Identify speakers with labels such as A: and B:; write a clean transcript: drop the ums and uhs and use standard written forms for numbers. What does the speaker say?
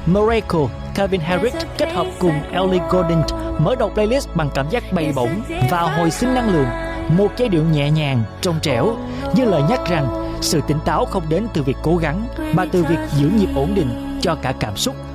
A: Miracle, Calvin Harris kết hợp cùng Ellie Goulding mở đầu playlist bằng cảm giác bay bổng và hồi sinh năng lượng. Một giai điệu nhẹ nhàng, trong trẻo, như lời nhắc rằng sự tỉnh táo không đến từ việc cố gắng, mà từ việc giữ nhịp ổn định cho cả cảm xúc